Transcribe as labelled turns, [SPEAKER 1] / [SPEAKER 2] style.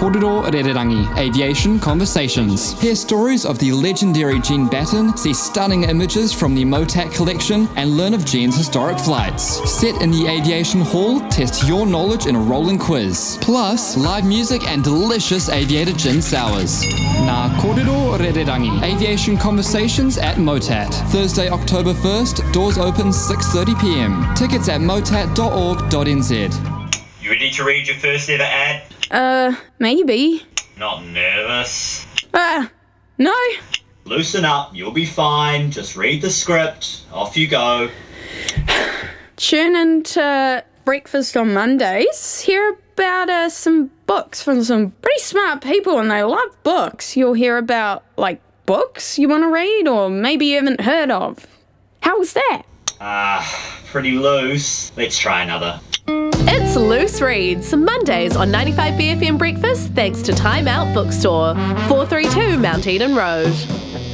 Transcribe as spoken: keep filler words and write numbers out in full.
[SPEAKER 1] Kōrero Rererangi, Aviation Conversations. Hear stories of the legendary Gene Batten, see stunning images from the MOTAT collection, and learn of Gene's historic flights. Sit in the Aviation Hall, test your knowledge in a rolling quiz. Plus, live music and delicious aviator gin sours. Nā Kōrero Rererangi, Aviation Conversations at MOTAT. Thursday, October first, doors open six thirty p.m. Tickets at motat dot org dot n z.
[SPEAKER 2] You ready to read your first ever ad?
[SPEAKER 3] Uh, maybe.
[SPEAKER 2] Not nervous?
[SPEAKER 3] Uh, no.
[SPEAKER 2] Loosen up, you'll be fine. Just read the script. Off you go.
[SPEAKER 3] Tune into Breakfast on Mondays. Hear about uh, some books from some pretty smart people, and they love books. You'll hear about, like, books you want to read or maybe you haven't heard of. How was that?
[SPEAKER 2] Ah, uh, pretty loose. Let's try another.
[SPEAKER 4] It's Loose Reads, Mondays on ninety-five B F M Breakfast, thanks to Time Out Bookstore, four thirty-two Mount Eden Road.